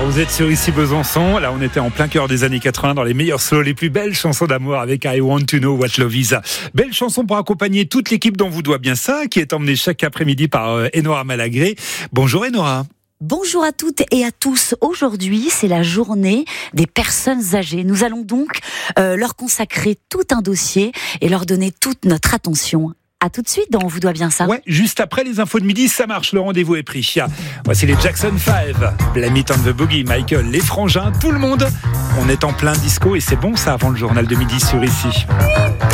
Vous êtes sur Ici Besançon. Là, on était en plein cœur des années 80 dans les meilleurs slows, les plus belles chansons d'amour avec I Want to Know What Love Is. Belle chanson pour accompagner toute l'équipe dont vous doit bien ça, qui est emmenée chaque après-midi par Enora Malagré. Bonjour Enora. Bonjour à toutes et à tous. Aujourd'hui, c'est la journée des personnes âgées. Nous allons donc leur consacrer tout un dossier et leur donner toute notre attention. À tout de suite dans On vous doit bien ça. Ouais, juste après les infos de midi, ça marche, le rendez-vous est pris. Voici les Jackson 5, Blame It on the Boogie, Michael, les Frangins, tout le monde. On est en plein disco et c'est bon ça avant le journal de midi sur Ici.